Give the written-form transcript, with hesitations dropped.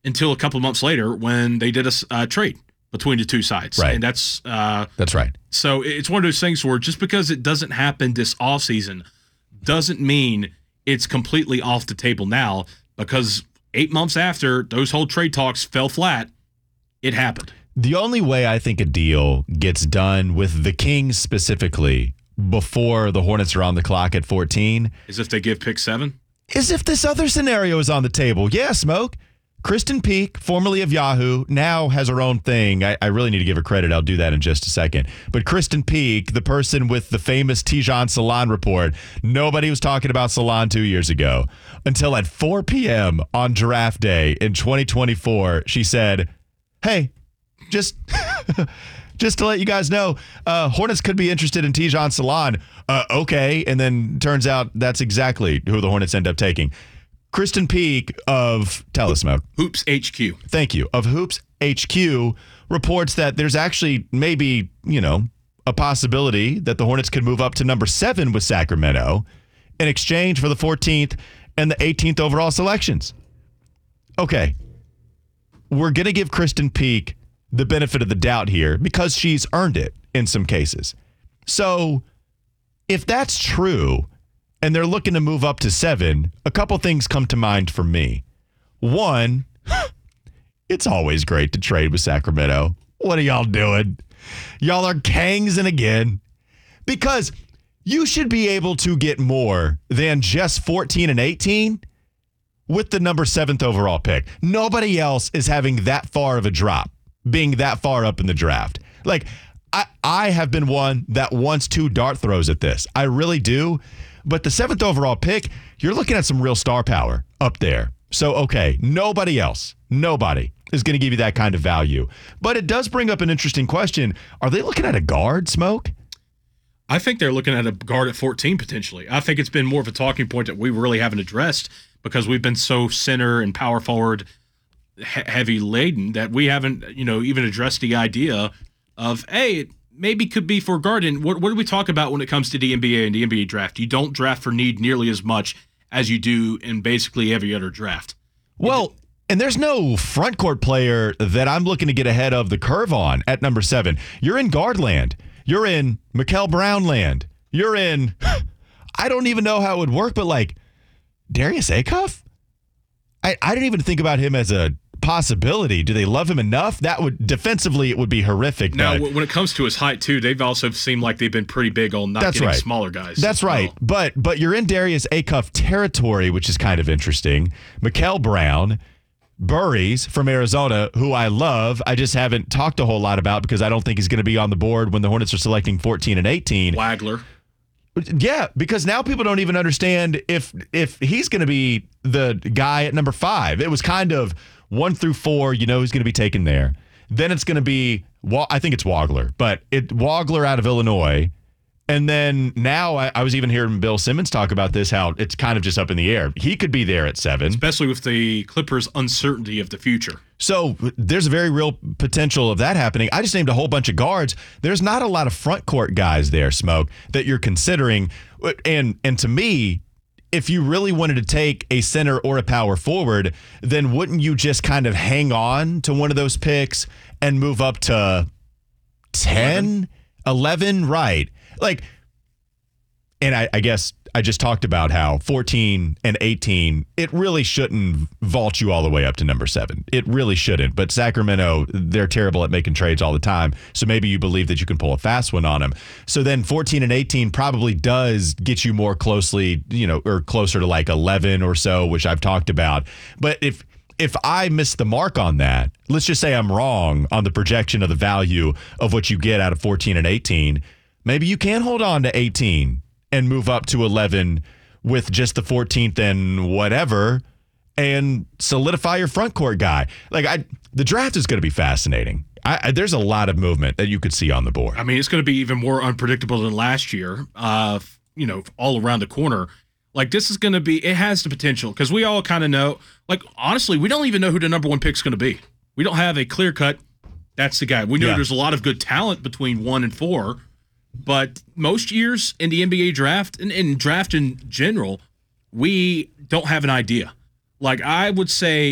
until a couple of months later when they did a trade between the two sides. Right. And that's right. So it's one of those things where just because it doesn't happen this offseason doesn't mean it's completely off the table now, because 8 months after those whole trade talks fell flat, it happened. The only way I think a deal gets done with the Kings specifically before the Hornets are on the clock at 14 is if they give pick 7? Is if this other scenario is on the table. Yeah, Smoke. Kristen Peak, formerly of Yahoo, now has her own thing. I really need to give her credit. I'll do that in just a second. But Kristen Peak, the person with the famous Tijan Salon report, nobody was talking about Salon 2 years ago until at 4 p.m. on Giraffe Day in 2024, she said, hey, just to let you guys know, Hornets could be interested in Tijan Salon. Okay. And then turns out that's exactly who the Hornets end up taking. Kristen Peak of Telesmoke. Hoops HQ. Thank you. Of Hoops HQ reports that there's actually maybe, a possibility that the Hornets could move up to number 7 with Sacramento in exchange for the 14th and the 18th overall selections. Okay. We're going to give Kristen Peak the benefit of the doubt here because she's earned it in some cases. So if that's true, and they're looking to move up to 7, a couple things come to mind for me. One, it's always great to trade with Sacramento. What are y'all doing? Y'all are Kangsing again. Because you should be able to get more than just 14 and 18 with the number 7th overall pick. Nobody else is having that far of a drop, being that far up in the draft. Like, I have been one that wants 2 dart throws at this. I really do. But the 7th overall pick, you're looking at some real star power up there. So, okay, nobody is going to give you that kind of value. But it does bring up an interesting question. Are they looking at a guard, Smoke? I think they're looking at a guard at 14 potentially. I think it's been more of a talking point that we really haven't addressed because we've been so center and power forward heavy laden that we haven't, even addressed the idea of, hey, maybe could be for guard. And what do we talk about when it comes to the NBA and the NBA draft? You don't draft for need nearly as much as you do in basically every other draft. Well, and there's no front court player that I'm looking to get ahead of the curve on at number 7. You're in guard land. You're in Mikal Brown land. You're in, I don't even know how it would work, but like Darius Acuff? I didn't even think about him as a possibility. Do they love him enough? That would defensively, it would be horrific. Now, when it comes to his height too, they've also seemed like they've been pretty big on not getting smaller guys. That's right. But you're in Darius Acuff territory, which is kind of interesting. Mikal Brown, Burries from Arizona, who I love. I just haven't talked a whole lot about because I don't think he's going to be on the board when the Hornets are selecting 14 and 18. Wagler. Yeah, because now people don't even understand if he's going to be the guy at number 5. It was kind of 1 through 4, who's going to be taken there. Then it's going to be, I think it's Wagler, but Wagler out of Illinois. And then now I was even hearing Bill Simmons talk about this, how it's kind of just up in the air. He could be there at 7. Especially with the Clippers' uncertainty of the future. So there's a very real potential of that happening. I just named a whole bunch of guards. There's not a lot of front court guys there, Smoke, that you're considering. And to me, if you really wanted to take a center or a power forward, then wouldn't you just kind of hang on to one of those picks and move up to 10, 11? Right. Like, and I guess I just talked about how 14 and 18, it really shouldn't vault you all the way up to number 7. It really shouldn't. But Sacramento, they're terrible at making trades all the time. So maybe you believe that you can pull a fast one on them. So then 14 and 18 probably does get you more closely, or closer to like 11 or so, which I've talked about. But if I miss the mark on that, let's just say I'm wrong on the projection of the value of what you get out of 14 and 18, maybe you can hold on to 18 and move up to 11 with just the 14th and whatever and solidify your front court guy. Like, the draft is going to be fascinating. There's a lot of movement that you could see on the board. I mean, it's going to be even more unpredictable than last year, all around the corner. Like, this is going to be, it has the potential because we all kind of know, like, honestly, we don't even know who the number 1 pick is going to be. We don't have a clear cut, that's the guy. We know there's a lot of good talent between 1 and 4. But most years in the NBA draft and in draft in general, we don't have an idea. Like, I would say